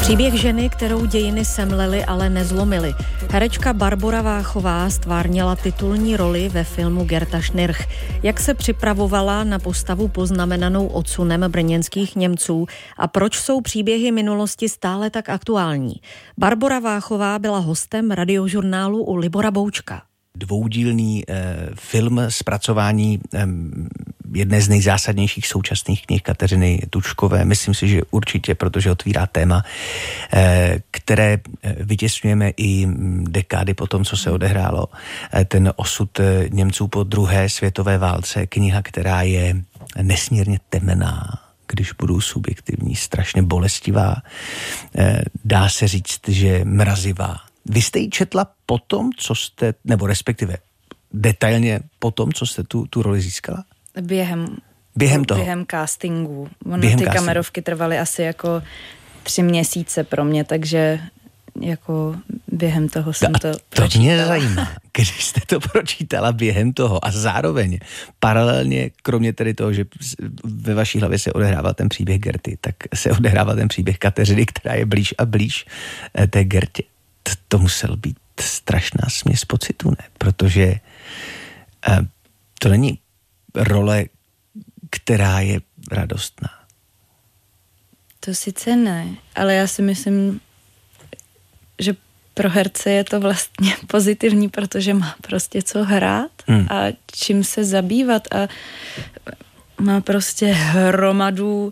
Příběh ženy, kterou dějiny semlely, ale nezlomily. Herečka Barbora Váchová stvárnila titulní roli ve filmu Gerta Schnirch. Jak se připravovala na postavu poznamenanou odsunem brněnských Němců a proč jsou příběhy minulosti stále tak aktuální? Barbora Váchová byla hostem radiožurnálu u Libora Boučka. Dvoudílný film zpracování jedné z nejzásadnějších současných knih Kateřiny Tučkové. Myslím si, že určitě, protože otvírá téma, které vytěsňujeme i dekády po tom, co se odehrálo. Ten osud Němců po druhé světové válce. Kniha, která je nesmírně temná, když budu subjektivní, strašně bolestivá. Dá se říct, že mrazivá. Vy jste ji četla potom, co jste, nebo respektive detailně potom, co jste tu roli získala? Během castingu. Ty kamerovky trvaly asi jako 3 měsíce pro mě, takže jako během toho jsem to pročítala. To mě zajímá, když jste to pročítala během toho a zároveň paralelně, kromě tedy toho, že ve vaší hlavě se odehrával ten příběh Gerty, tak se odehrával ten příběh Kateřiny, která je blíž a blíž té Gertě. To musel být strašná směs pocitů, ne? Protože to není role, která je radostná. To sice ne, ale já si myslím, že pro herce je to vlastně pozitivní, protože má prostě co hrát a čím se zabývat a má prostě hromadu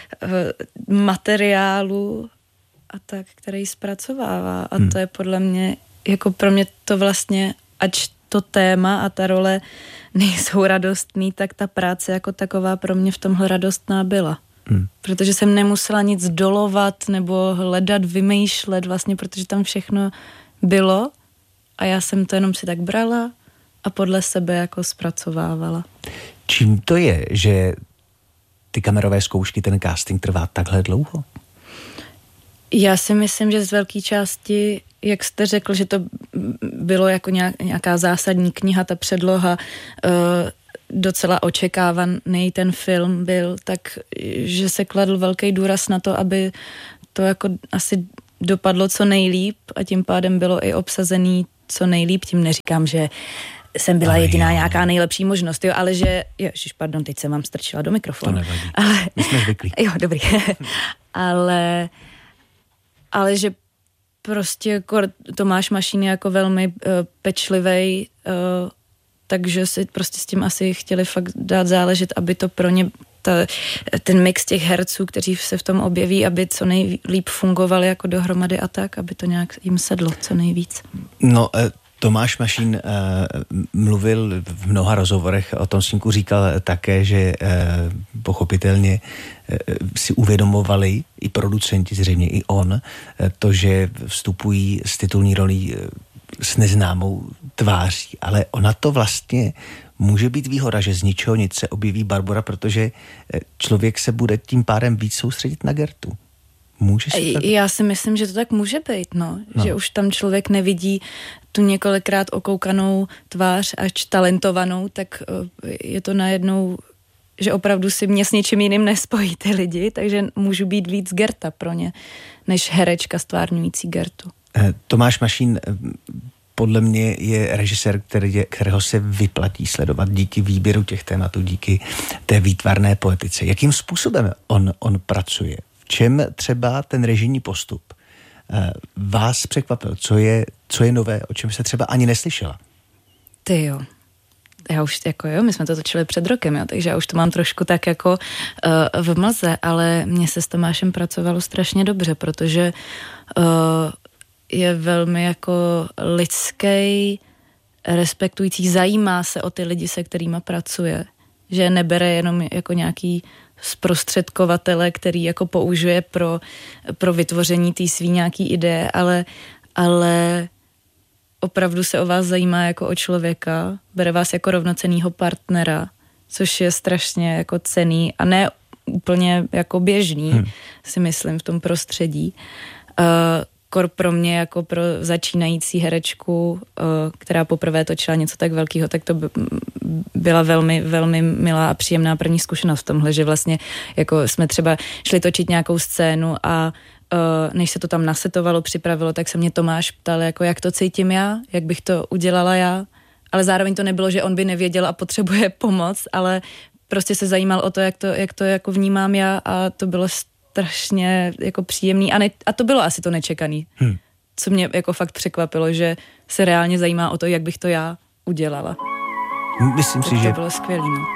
materiálu a tak, který zpracovává. A to je podle mě, jako pro mě to vlastně, ač to téma a ta role nejsou radostný, tak ta práce jako taková pro mě v tomhle radostná byla. Protože jsem nemusela nic dolovat nebo hledat, vymýšlet vlastně, protože tam všechno bylo a já jsem to jenom si tak brala a podle sebe jako zpracovávala. Čím to je, že ty kamerové zkoušky, ten casting trvá takhle dlouho? Já si myslím, že z velké části, jak jste řekl, že to bylo jako nějaká zásadní kniha, ta předloha, docela očekávaný ten film byl, tak že se kladl velký důraz na to, aby to jako asi dopadlo co nejlíp a tím pádem bylo i obsazený co nejlíp. Tím neříkám, že jsem byla jediná nějaká nejlepší možnost, jo, ale že, pardon, teď jsem vám strčila do mikrofonu. To nevadí, ale, my jsme zvyklí. Jo, dobrý. ale že prostě Tomáš Mašín je jako velmi pečlivej, takže si prostě s tím asi chtěli fakt dát záležet, aby to pro ně ten mix těch herců, kteří se v tom objeví, aby co nejlíp fungovali jako dohromady a tak, aby to nějak jim sedlo co nejvíc. No, Tomáš Mašín mluvil v mnoha rozhovorech, o tom snímku říkal také, že pochopitelně si uvědomovali i producenti, zřejmě i on, to, že vstupují s titulní rolí s neznámou tváří, ale ona to vlastně může být výhoda, že z ničeho nic se objeví Barbora, protože člověk se bude tím pádem víc soustředit na Gertu. Může se tak? Já si myslím, že to tak může být, no. Že už tam člověk nevidí tu několikrát okoukanou tvář, až talentovanou, tak je to najednou, že opravdu si mě s něčím jiným nespojí ty lidi, takže můžu být víc Gerta pro ně, než herečka stvárňující Gertu. Tomáš Mašín podle mě je režisér, kterého se vyplatí sledovat díky výběru těch tématů, díky té výtvarné poetice. Jakým způsobem on pracuje? V čem třeba ten režijní postup vás překvapil? Co je nové, o čem jste třeba ani neslyšela? Ty jo. Já už jako my jsme to točili před rokem, takže já už to mám trošku tak jako v mlze, ale mně se s Tomášem pracovalo strašně dobře, protože je velmi jako lidský, respektující, zajímá se o ty lidi, se kterýma pracuje. Že nebere jenom jako nějaký zprostředkovatele, který jako použije pro vytvoření té svý nějaký ideje, ale opravdu se o vás zajímá jako o člověka, bere vás jako rovnocennýho partnera, což je strašně jako cenný a ne úplně jako běžný, si myslím, v tom prostředí. Kor pro mě jako pro začínající herečku, která poprvé točila něco tak velkého, tak to byla velmi, velmi milá a příjemná první zkušenost v tomhle, že vlastně jako jsme třeba šli točit nějakou scénu a než se to tam nasetovalo, připravilo, tak se mě Tomáš ptal, jako jak to cítím já, jak bych to udělala já, ale zároveň to nebylo, že on by nevěděl a potřebuje pomoc, ale prostě se zajímal o to, jak to jako vnímám já a to bylo strašně jako příjemný a to bylo asi to nečekaný. Co mě jako fakt překvapilo, že se reálně zajímá o to, jak bych to já udělala. Myslím si, to že bylo skvělý, no.